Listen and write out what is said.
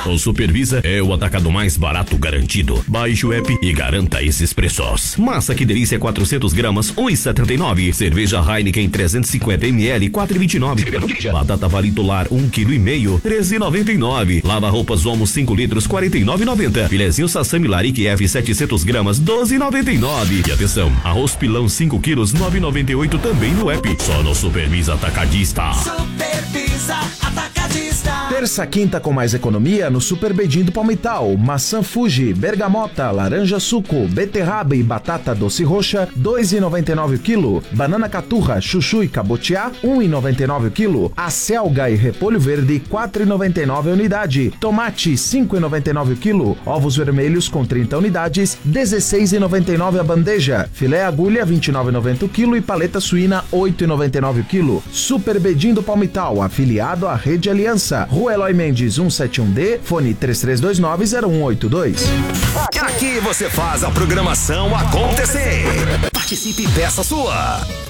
O Supervisa é o atacado mais barato garantido. Baixe o app e garanta esses preços. Massa Que Delícia 400 gramas, 1,79. Cerveja Heineken 350 ml, 4,29. Batata Valitolar 1,5 kg, 13,99. Lava roupas Omo 5 litros, 49,90. Filezinho Sassami Larique F 700 gramas, 12,99. E atenção, arroz pilão 5 quilos, 9,98 também no app. Só no Supervisa Atacadista. Supervisa Atacadista. Terça, quinta com mais economia no Super Bedim do Palmital. Maçã Fuji, bergamota, laranja suco, beterraba e batata doce roxa, 2,99 o quilo. Banana caturra, chuchu e cabotiá, 1,99 o quilo. Acelga e repolho verde, 4,99 a unidade. Tomate, 5,99 o quilo. Ovos vermelhos com 30 unidades, 16,99 a bandeja. Filé agulha, 29,90 o quilo e paleta suína, 8,99 o quilo. Super Bedim do Palmital, afiliado à Rede Aliança. Rua Eloy Mendes 171D, fone 33290182. Aqui você faz a programação acontecer. Participe e peça sua.